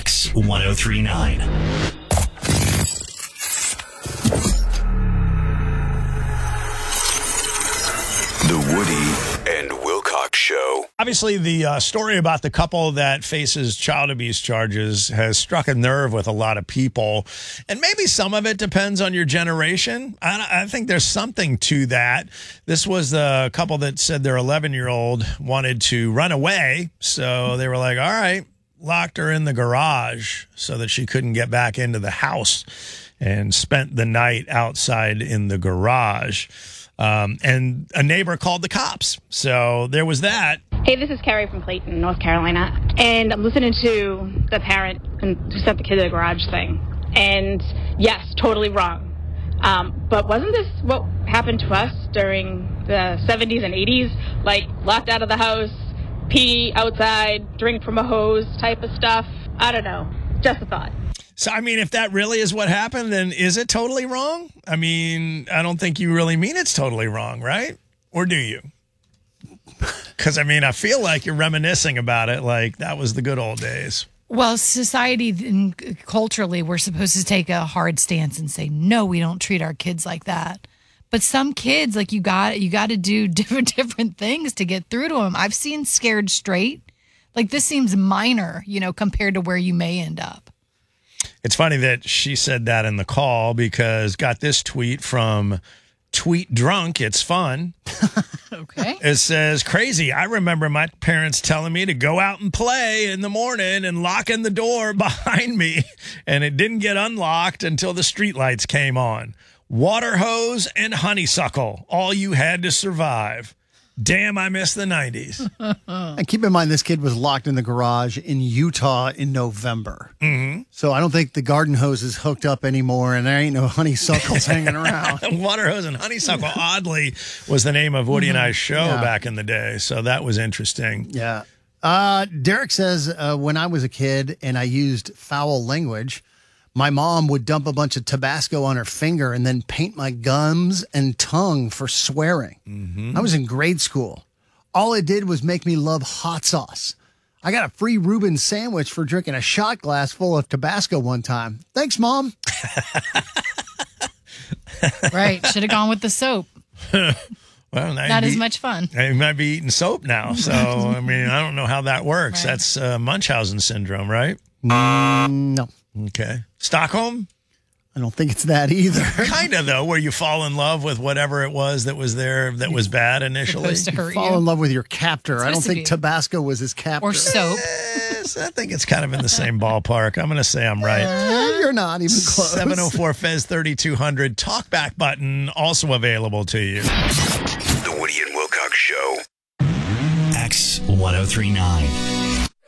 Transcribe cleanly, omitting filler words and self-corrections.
X1039. The Woody and Wilcox Show. Obviously, the story about the couple that faces child abuse charges has struck a nerve with a lot of people. And maybe some of it depends on your generation. I think there's something to that. This was the couple that said their 11-year-old wanted to run away. So they were like, all right, locked her in the garage so that she couldn't get back into the house, and spent the night outside in the garage. And a neighbor called the cops. So there was that. Hey, this is Carrie from Clayton, North Carolina. And I'm listening to the parent who sent the kid to the garage thing. And yes, totally wrong. But wasn't this what happened to us during the 70s and 80s? Like locked out of the house, pee outside, drink from a hose type of stuff? I don't know. Just a thought. So, I mean, if that really is what happened, then is it totally wrong? I mean, I don't think you really mean it's totally wrong, right? Or do you? Because, I mean, I feel like you're reminiscing about it like that was the good old days. Well, society and culturally, we're supposed to take a hard stance and say, no, we don't treat our kids like that. But some kids, like you got to do different things to get through to them. I've seen scared straight. Like this seems minor, compared to where you may end up. It's funny that she said that in the call because got this tweet from Tweet Drunk. It's fun. Okay. It says, crazy. I remember my parents telling me to go out and play in the morning and locking the door behind me. And it didn't get unlocked until the streetlights came on. Water hose and honeysuckle. All you had to survive. Damn, I miss the 90s. And keep in mind, this kid was locked in the garage in Utah in November. Mm-hmm. So I don't think the garden hose is hooked up anymore, and there ain't no honeysuckles hanging around. Water hose and honeysuckle, oddly, was the name of Woody and I's show back in the day. So that was interesting. Yeah. Derek says, when I was a kid and I used foul language, my mom would dump a bunch of Tabasco on her finger and then paint my gums and tongue for swearing. Mm-hmm. I was in grade school. All it did was make me love hot sauce. I got a free Reuben sandwich for drinking a shot glass full of Tabasco one time. Thanks, Mom. Right. Should have gone with the soap. Well, not as much fun. You might be eating soap now. So, I mean, I don't know how that works. Right. That's Munchausen syndrome, right? No. Okay. Stockholm? I don't think it's that either. Kind of, though, where you fall in love with whatever it was that was there that was bad initially. You fall in love with your captor. I don't think Tabasco was his captor. Or soap. Yes, I think it's kind of in the same ballpark. I'm going to say I'm right. You're not even close. 704-FEZ-3200. Talkback button also available to you. The Woody and Wilcox Show. X1039.